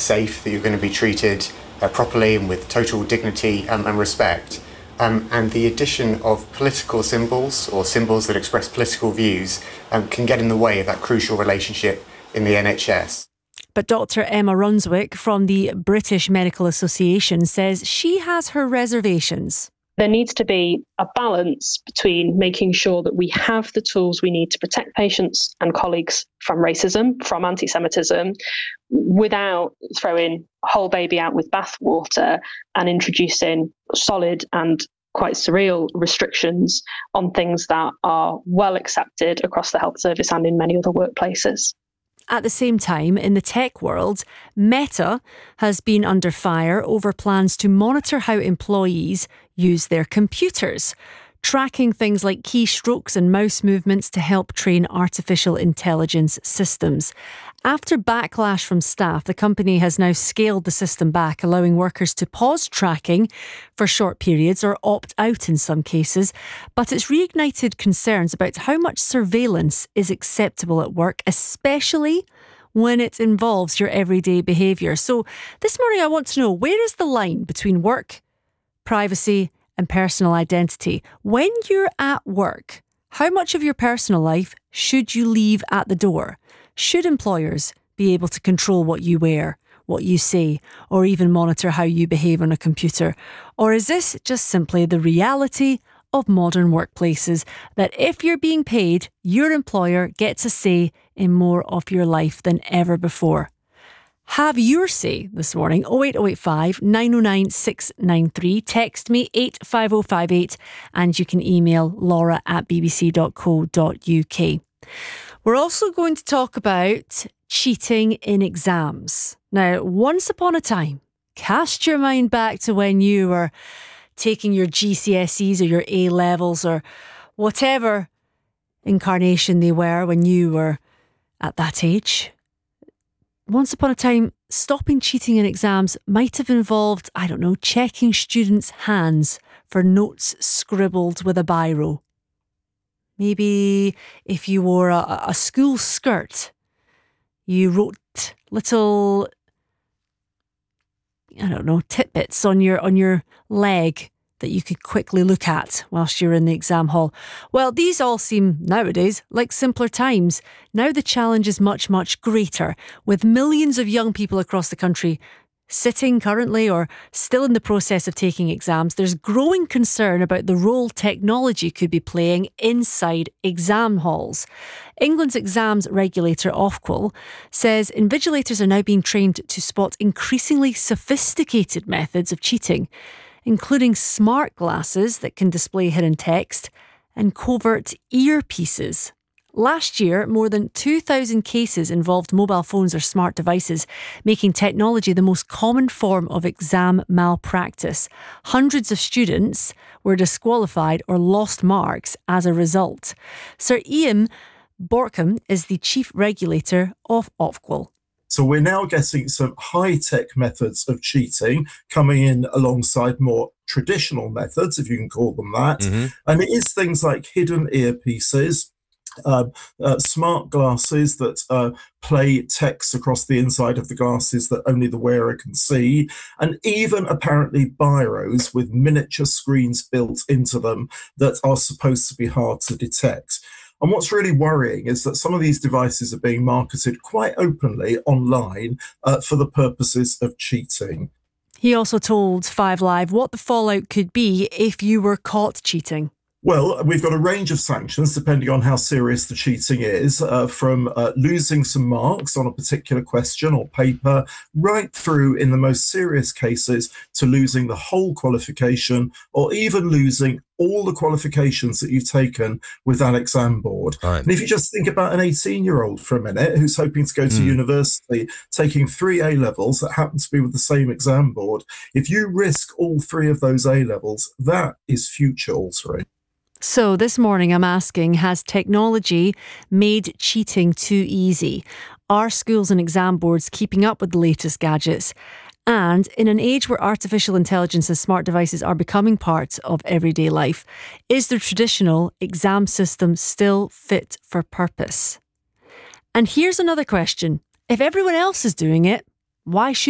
safe, that you're going to be treated properly and with total dignity and respect. And the addition of political symbols or symbols that express political views can get in the way of that crucial relationship in the NHS. But Dr. Emma Runswick from the British Medical Association says she has her reservations. There needs to be a balance between making sure that we have the tools we need to protect patients and colleagues from racism, from anti-Semitism, without throwing a whole baby out with bathwater and introducing solid and quite surreal restrictions on things that are well accepted across the health service and in many other workplaces. At the same time, in the tech world, Meta has been under fire over plans to monitor how employees use their computers, tracking things like keystrokes and mouse movements to help train artificial intelligence systems. After backlash from staff, the company has now scaled the system back, allowing workers to pause tracking for short periods or opt out in some cases. But it's reignited concerns about how much surveillance is acceptable at work, especially when it involves your everyday behaviour. So this morning I want to know, where is the line between work, privacy and personal identity? When you're at work, how much of your personal life should you leave at the door? Should employers be able to control what you wear, what you say, or even monitor how you behave on a computer? Or is this just simply the reality of modern workplaces, that if you're being paid, your employer gets a say in more of your life than ever before? Have your say this morning. 08085 909 693. Text me 85058 and you can email laura@bbc.co.uk. We're also going to talk about cheating in exams. Now, once upon a time, cast your mind back to when you were taking your GCSEs or your A-levels or whatever incarnation they were when you were at that age. Once upon a time, stopping cheating in exams might have involved, checking students' hands for notes scribbled with a biro. Maybe if you wore a school skirt, you wrote little, tidbits on your leg that you could quickly look at whilst you're in the exam hall. Well, these all seem nowadays like simpler times. Now the challenge is much, much greater, with millions of young people across the country sitting currently or still in the process of taking exams. There's growing concern about the role technology could be playing inside exam halls. England's exams regulator, Ofqual, says invigilators are now being trained to spot increasingly sophisticated methods of cheating, including smart glasses that can display hidden text and covert earpieces. Last year, more than 2,000 cases involved mobile phones or smart devices, making technology the most common form of exam malpractice. Hundreds of students were disqualified or lost marks as a result. Sir Ian Borkham is the chief regulator of Ofqual. So we're now getting some high-tech methods of cheating coming in alongside more traditional methods, if you can call them that. Mm-hmm. And it is things like hidden earpieces, smart glasses that play text across the inside of the glasses that only the wearer can see, and even apparently biros with miniature screens built into them that are supposed to be hard to detect. And what's really worrying is that some of these devices are being marketed quite openly online for the purposes of cheating. He also told 5Live what the fallout could be if you were caught cheating. Well, we've got a range of sanctions depending on how serious the cheating is, from losing some marks on a particular question or paper, right through, in the most serious cases, to losing the whole qualification or even losing all the qualifications that you've taken with that exam board. Right. And if you just think about an 18-year-old for a minute who's hoping to go to university, taking 3 A-levels that happen to be with the same exam board, if you risk all 3 of those A-levels, that is future altering. So this morning I'm asking, has technology made cheating too easy? Are schools and exam boards keeping up with the latest gadgets? And in an age where artificial intelligence and smart devices are becoming part of everyday life, is the traditional exam system still fit for purpose? And here's another question. If everyone else is doing it, why should